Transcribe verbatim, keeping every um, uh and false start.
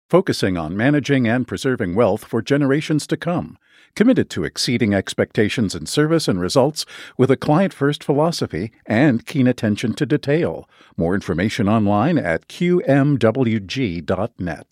focusing on managing and preserving wealth for generations to come, committed to exceeding expectations in service and results with a client-first philosophy and keen attention to detail. More information online at q m w g dot net.